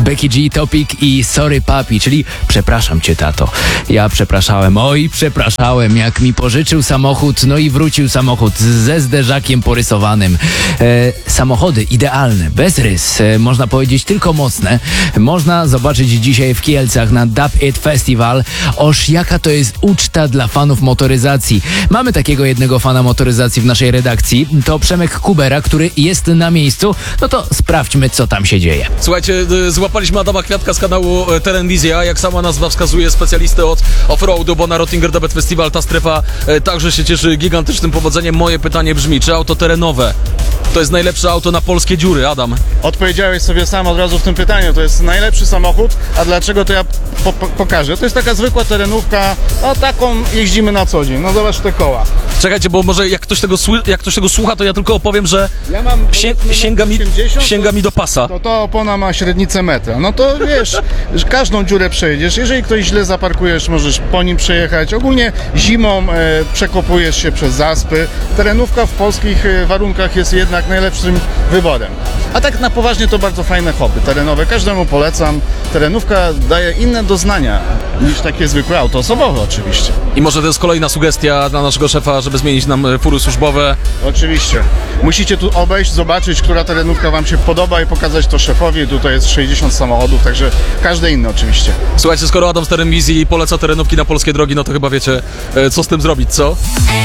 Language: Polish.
Becky G, Topic i Sorry Papi, czyli przepraszam cię, tato. Ja przepraszałem, jak mi pożyczył samochód, no i wrócił samochód ze zderzakiem porysowanym. Samochody idealne, bez rys, można powiedzieć tylko mocne. Można zobaczyć dzisiaj w Kielcach na Dub It Festival. Oż jaka to jest uczta dla fanów motoryzacji. Mamy takiego jednego fana motoryzacji w naszej redakcji. To Przemek Kubera, który jest na miejscu. No to sprawdźmy, co tam się dzieje. Słuchajcie, złapaliśmy Adama Kwiatka z kanału Terenwizja, jak sama nazwa wskazuje, specjalisty od offroadu, bo na Rottinger Debet Festival ta strefa także się cieszy gigantycznym powodzeniem. Moje pytanie brzmi, czy auto terenowe to jest najlepsze auto na polskie dziury, Adam? Odpowiedziałeś sobie sam od razu w tym pytaniu, to jest najlepszy samochód, a dlaczego to ja pokażę. To jest taka zwykła terenówka, no taką jeździmy na co dzień, no zobacz te koła. Czekajcie, bo może jak ktoś tego słucha, to ja tylko opowiem, że Ja mam sięga mi do pasa. to opona ma średnicę metra, no to wiesz, że każdą dziurę przejdziesz, jeżeli ktoś źle zaparkujesz, możesz po nim przejechać, ogólnie zimą przekopujesz się przez zaspy, terenówka w polskich warunkach jest jednak najlepszym wyborem. A tak na poważnie to bardzo fajne hobby terenowe, każdemu polecam, terenówka daje inne doznania niż takie zwykłe auto osobowe oczywiście. I może to jest kolejna sugestia dla naszego szefa, żeby zmienić nam fury służbowe. Oczywiście. Musicie tu obejść, zobaczyć, która terenówka wam się podoba i pokazać to szefowi. Tutaj jest 60 samochodów, także każde inne oczywiście. Słuchajcie, skoro Adam z Terenwizji poleca terenówki na polskie drogi, no to chyba wiecie, co z tym zrobić, co?